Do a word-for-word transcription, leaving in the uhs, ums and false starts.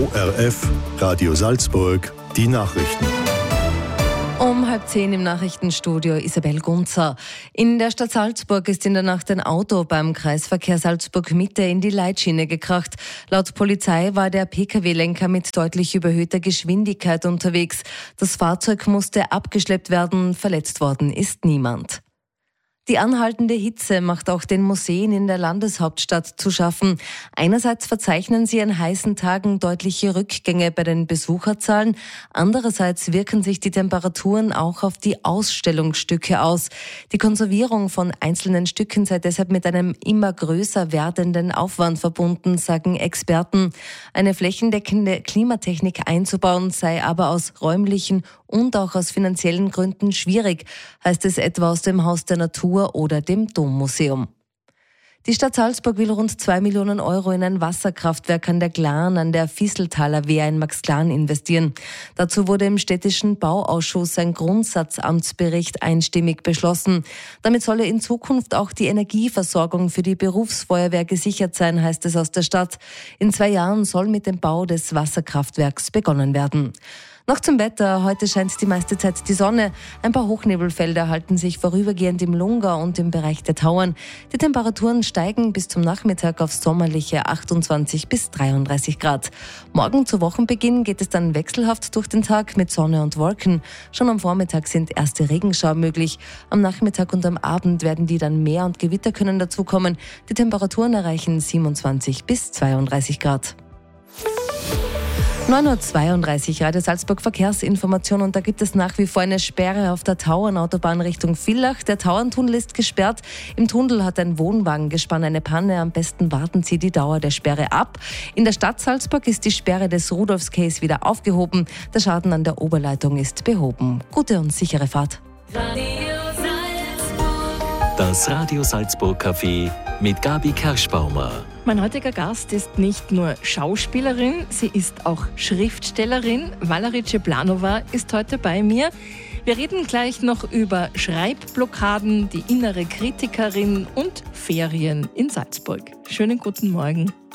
O R F, Radio Salzburg, die Nachrichten. Um halb zehn im Nachrichtenstudio Isabel Gunzer. In der Stadt Salzburg ist in der Nacht ein Auto beim Kreisverkehr Salzburg-Mitte in die Leitschiene gekracht. Laut Polizei war der P K W-Lenker mit deutlich überhöhter Geschwindigkeit unterwegs. Das Fahrzeug musste abgeschleppt werden, verletzt worden ist niemand. Die anhaltende Hitze macht auch den Museen in der Landeshauptstadt zu schaffen. Einerseits verzeichnen sie an heißen Tagen deutliche Rückgänge bei den Besucherzahlen. Andererseits wirken sich die Temperaturen auch auf die Ausstellungsstücke aus. Die Konservierung von einzelnen Stücken sei deshalb mit einem immer größer werdenden Aufwand verbunden, sagen Experten. Eine flächendeckende Klimatechnik einzubauen sei aber aus räumlichen und auch aus finanziellen Gründen schwierig, heißt es etwa aus dem Haus der Natur oder dem Dommuseum. Die Stadt Salzburg will rund zwei Millionen Euro in ein Wasserkraftwerk an der Glan an der Visseltaler Wehr in Maxglan investieren. Dazu wurde im städtischen Bauausschuss ein Grundsatzamtsbericht einstimmig beschlossen. Damit solle in Zukunft auch die Energieversorgung für die Berufsfeuerwehr gesichert sein, heißt es aus der Stadt. In zwei Jahren soll mit dem Bau des Wasserkraftwerks begonnen werden. Noch zum Wetter. Heute scheint die meiste Zeit die Sonne. Ein paar Hochnebelfelder halten sich vorübergehend im Lungau und im Bereich der Tauern. Die Temperaturen steigen bis zum Nachmittag auf sommerliche achtundzwanzig bis dreiunddreißig Grad. Morgen zu Wochenbeginn geht es dann wechselhaft durch den Tag mit Sonne und Wolken. Schon am Vormittag sind erste Regenschauer möglich. Am Nachmittag und am Abend werden die dann mehr und Gewitter können dazukommen. Die Temperaturen erreichen siebenundzwanzig bis zweiunddreißig Grad. neun Uhr zweiunddreißig, Radio Salzburg Verkehrsinformation, und da gibt es nach wie vor eine Sperre auf der Tauernautobahn Richtung Villach. Der Tauerntunnel ist gesperrt. Im Tunnel hat ein Wohnwagengespann eine Panne. Am besten warten Sie die Dauer der Sperre ab. In der Stadt Salzburg ist die Sperre des Rudolfsquais wieder aufgehoben. Der Schaden an der Oberleitung ist behoben. Gute und sichere Fahrt. Das Radio Salzburg Café mit Gabi Kerschbaumer. Mein heutiger Gast ist nicht nur Schauspielerin, sie ist auch Schriftstellerin. Valerie Ceplanova ist heute bei mir. Wir reden gleich noch über Schreibblockaden, die innere Kritikerin und Ferien in Salzburg. Schönen guten Morgen.